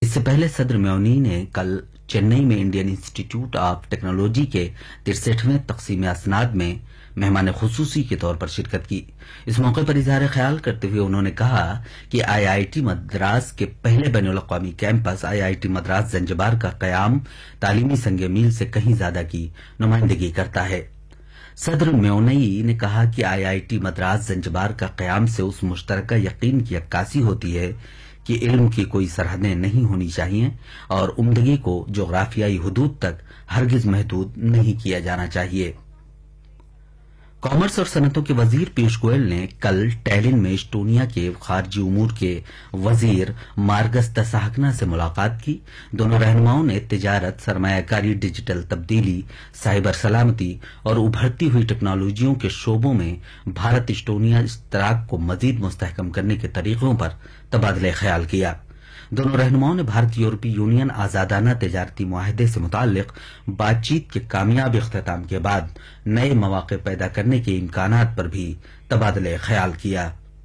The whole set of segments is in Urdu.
اس سے پہلے صدر میونی نے کل چنئی میں انڈین انسٹیٹیوٹ آف ٹیکنالوجی کے 63ویں تقسیم اسناد میں مہمان خصوصی کے طور پر شرکت کی۔ اس موقع پر اظہار خیال کرتے ہوئے انہوں نے کہا کہ آئی آئی ٹی مدراس کے پہلے بین الاقوامی campus I I T Madras Zanzibar کا قیام تعلیمی سنگ میل سے کہیں زیادہ کی نمائندگی کرتا ہے۔ صدر میونئی نے کہا کہ آئی آئی ٹی مدراس زنجبار کا قیام سے اس مشترکہ یقین کی عکاسی ہوتی ہے کہ علم کی کوئی سرحدیں نہیں ہونی چاہیے اور عمدگی کو جغرافیائی حدود تک ہرگز محدود نہیں کیا جانا چاہیے۔ کامرس اور صنعتوں کے وزیر پیوش گوئل نے کل ٹیلن میں اسٹونیا کے خارجی امور کے وزیر مارگس تساہکنا سے ملاقات کی۔ دونوں رہنماؤں نے تجارت، سرمایہ کاری، ڈیجیٹل تبدیلی، سائبر سلامتی اور ابھرتی ہوئی ٹیکنالوجیوں کے شعبوں میں بھارت اسٹونیا اشتراک کو مزید مستحکم کرنے کے طریقوں پر تبادلہ خیال کیا۔ دونوں رہنماؤں نے بھارت یورپی یونین آزادانہ تجارتی معاہدے سے متعلق بات چیت کے کامیاب اختتام کے بعد نئے مواقع پیدا کرنے کے امکانات پر بھی تبادلہ خیال کیا۔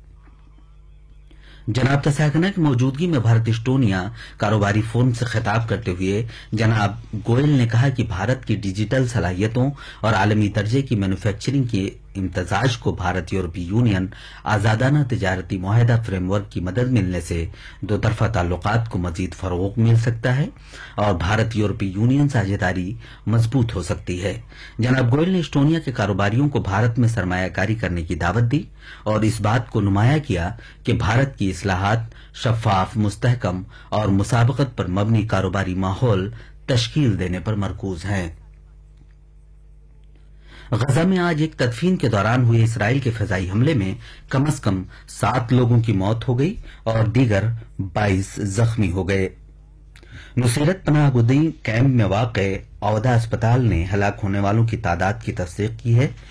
جناب تساہکنا کی موجودگی میں بھارت اسٹونیا کاروباری فورم سے خطاب کرتے ہوئے جناب گوئل نے کہا کہ بھارت کی ڈیجیٹل صلاحیتوں اور عالمی درجے کی مینوفیکچرنگ کے امتزاج کو بھارت یورپی یونین آزادانہ تجارتی معاہدہ فریم ورک کی مدد ملنے سے دو طرفہ تعلقات کو مزید فروغ مل سکتا ہے اور بھارت یورپی یونین ساجھیداری مضبوط ہو سکتی ہے۔ جناب گوئل نے اسٹونیا کے کاروباریوں کو بھارت میں سرمایہ کاری کرنے کی دعوت دی اور اس بات کو نمایاں کیا کہ بھارت کی اصلاحات شفاف، مستحکم اور مسابقت پر مبنی کاروباری ماحول تشکیل دینے پر مرکوز ہیں۔ غزہ میں آج ایک تدفین کے دوران ہوئے اسرائیل کے فضائی حملے میں کم از کم 7 لوگوں کی موت ہو گئی اور دیگر 22 زخمی ہو گئے۔ نصیرت پناہ گزین کیمپ میں واقع عودہ اسپتال نے ہلاک ہونے والوں کی تعداد کی تصدیق کی ہے۔